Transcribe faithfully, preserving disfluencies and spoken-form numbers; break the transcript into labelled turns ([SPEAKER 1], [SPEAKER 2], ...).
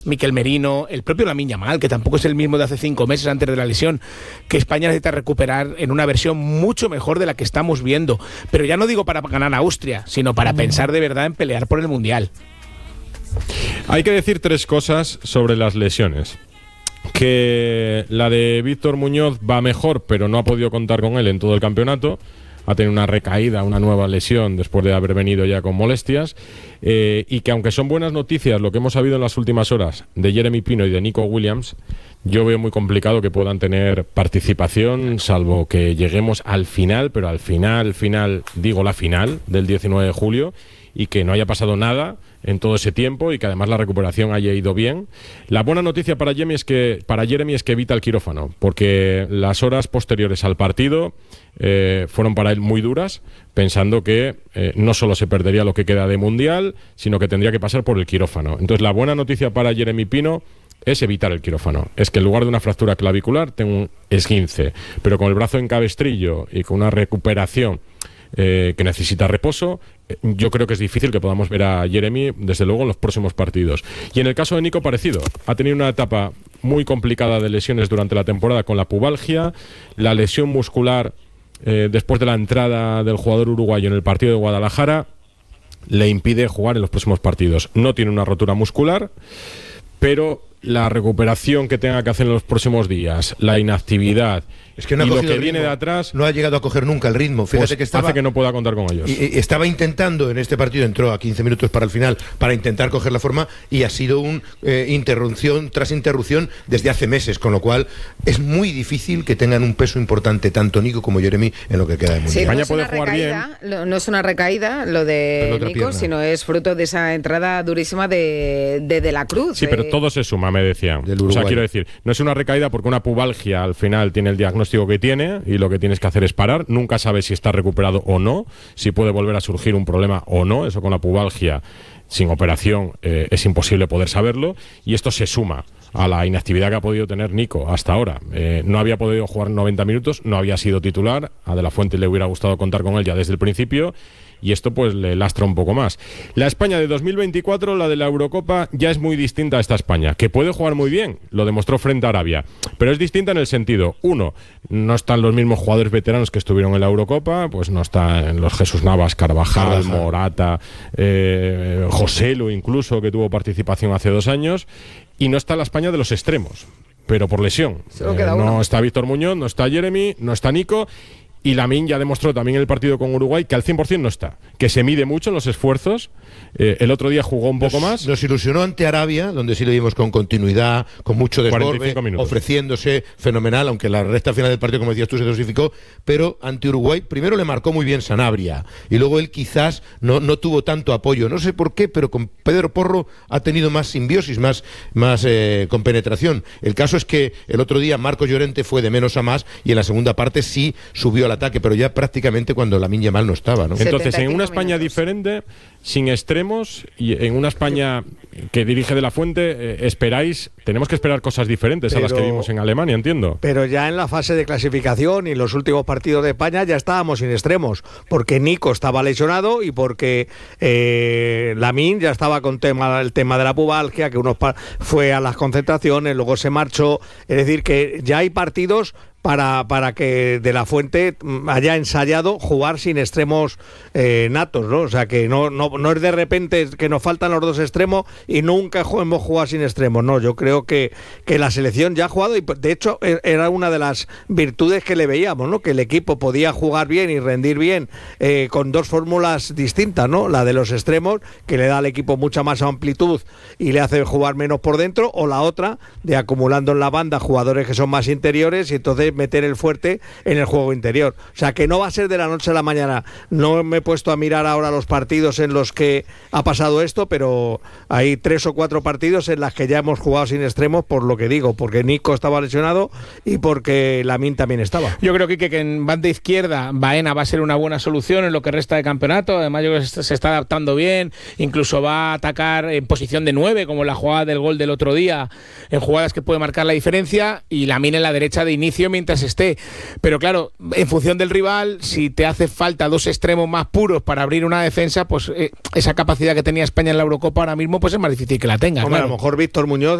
[SPEAKER 1] Mikel Merino, el propio Lamine Yamal, que tampoco es el mismo de hace cinco meses antes de la lesión, que España necesita recuperar en una versión mucho mejor de la que estamos viendo. Pero ya no digo para ganar a Austria, sino para pensar de verdad en pelear por el Mundial.
[SPEAKER 2] Hay que decir tres cosas sobre las lesiones. Que la de Víctor Muñoz va mejor, pero no ha podido contar con él en todo el campeonato. Ha tenido una recaída, una nueva lesión después de haber venido ya con molestias, eh, y que aunque son buenas noticias lo que hemos sabido en las últimas horas de Jeremy Pino y de Nico Williams, yo veo muy complicado que puedan tener participación, salvo que lleguemos al final, pero al final, final, digo la final del diecinueve de julio, y que no haya pasado nada en todo ese tiempo y que además la recuperación haya ido bien. La buena noticia para Jeremy es que, para Jeremy es que evita el quirófano, porque las horas posteriores al partido eh, fueron para él muy duras, pensando que eh, no solo se perdería lo que queda de Mundial, sino que tendría que pasar por el quirófano. Entonces la buena noticia para Jeremy Pino es evitar el quirófano. Es que en lugar de una fractura clavicular tengo un esguince, pero con el brazo en cabestrillo y con una recuperación Eh, que necesita reposo, eh, yo creo que es difícil que podamos ver a Jeremy desde luego en los próximos partidos. Y en el caso de Nico, parecido, ha tenido una etapa muy complicada de lesiones durante la temporada con la pubalgia, la lesión muscular eh, después de la entrada del jugador uruguayo en el partido de Guadalajara le impide jugar en los próximos partidos. No tiene una rotura muscular, pero la recuperación que tenga que hacer en los próximos días, la inactividad,
[SPEAKER 3] es que no
[SPEAKER 2] y
[SPEAKER 3] ha
[SPEAKER 2] lo que
[SPEAKER 3] el
[SPEAKER 2] viene
[SPEAKER 3] ritmo,
[SPEAKER 2] de atrás,
[SPEAKER 3] no ha llegado a coger nunca el ritmo. Fíjate
[SPEAKER 2] pues
[SPEAKER 3] que estaba,
[SPEAKER 2] hace que no pueda contar con ellos.
[SPEAKER 3] Y, y estaba intentando en este partido, entró a quince minutos para el final para intentar coger la forma y ha sido un eh, interrupción tras interrupción desde hace meses, con lo cual es muy difícil que tengan un peso importante tanto Nico como Jeremy en lo que queda de Mundial.
[SPEAKER 4] Sí, no
[SPEAKER 2] España
[SPEAKER 4] es
[SPEAKER 2] puede
[SPEAKER 4] una
[SPEAKER 2] jugar
[SPEAKER 4] recaída, bien. No es una recaída lo de Nico,
[SPEAKER 3] pierna.
[SPEAKER 4] sino es fruto de esa entrada durísima de De, de la Cruz.
[SPEAKER 2] Sí,
[SPEAKER 4] de...
[SPEAKER 2] pero todo se suma, me decían. O sea, quiero decir, no es una recaída porque una pubalgia al final tiene el diagnóstico que tiene y lo que tienes que hacer es parar. Nunca sabes si está recuperado o no, si puede volver a surgir un problema o no. Eso con la pubalgia sin operación eh, es imposible poder saberlo, y esto se suma a la inactividad que ha podido tener Nico hasta ahora. Eh, no había podido jugar noventa minutos, no había sido titular, a De la Fuente le hubiera gustado contar con él ya desde el principio, y esto pues le lastra un poco más. La España de dos mil veinticuatro, la de la Eurocopa, ya es muy distinta a esta España, que puede jugar muy bien, lo demostró frente a Arabia, pero es distinta en el sentido, uno, no están los mismos jugadores veteranos que estuvieron en la Eurocopa, pues no están los Jesús Navas, Carvajal, Carvajal. Morata, eh, Joselu incluso, que tuvo participación hace dos años, y no está la España de los extremos, pero por lesión. Eh, no está Víctor Muñoz, no está Jeremy, no está Nico. Y Lamine ya demostró también en el partido con Uruguay que al cien por ciento no está, que se mide mucho en los esfuerzos. Eh, el otro día jugó un poco
[SPEAKER 3] nos,
[SPEAKER 2] más.
[SPEAKER 3] Nos ilusionó ante Arabia, donde sí lo vimos con continuidad, con mucho desborde, ofreciéndose fenomenal, aunque la recta final del partido, como decías tú, se dosificó. Pero ante Uruguay, primero le marcó muy bien Sanabria, y luego él quizás no, no tuvo tanto apoyo. No sé por qué, pero con Pedro Porro ha tenido más simbiosis, más, más eh, compenetración. El caso es que el otro día Marcos Llorente fue de menos a más, y en la segunda parte sí subió al ataque, pero ya prácticamente cuando Lamine Yamal no estaba, ¿no?
[SPEAKER 2] Entonces, en una España minutos. diferente, sin extremos, y en una España que dirige De la Fuente, eh, esperáis, tenemos que esperar cosas diferentes pero, a las que vimos en Alemania, entiendo.
[SPEAKER 5] Pero ya en la fase de clasificación y en los últimos partidos de España ya estábamos sin extremos, porque Nico estaba lesionado y porque eh, Lamine ya estaba con tema, el tema de la pubalgia, que uno fue a las concentraciones, luego se marchó. Es decir, que ya hay partidos para, para que De la Fuente haya ensayado jugar sin extremos eh, natos, ¿no? O sea, que no, no, no es de repente que nos faltan los dos extremos y nunca hemos jugado sin extremos, no. Yo creo que, que la selección ya ha jugado, y de hecho era una de las virtudes que le veíamos, ¿no? Que el equipo podía jugar bien y rendir bien eh, con dos fórmulas distintas, ¿no? La de los extremos, que le da al equipo mucha más amplitud y le hace jugar menos por dentro, o la otra de acumulando en la banda jugadores que son más interiores y entonces meter el fuerte en el juego interior. O sea, que no va a ser de la noche a la mañana. No me he puesto a mirar ahora los partidos en los que ha pasado esto, pero hay tres o cuatro partidos en las que ya hemos jugado sin extremos, por lo que digo, porque Nico estaba lesionado y porque Lamine también estaba.
[SPEAKER 1] Yo creo, Quique, que en banda izquierda Baena va a ser una buena solución en lo que resta de campeonato. Además, yo creo que se está adaptando bien, incluso va a atacar en posición de nueve, como la jugada del gol del otro día, en jugadas que puede marcar la diferencia, y Lamine en la derecha de inicio, mientras mientras esté. Pero claro, en función del rival, si te hace falta dos extremos más puros para abrir una defensa, pues eh, esa capacidad que tenía España en la Eurocopa ahora mismo pues es más difícil que la tenga.
[SPEAKER 5] Hombre,
[SPEAKER 1] claro.
[SPEAKER 5] a lo mejor Víctor Muñoz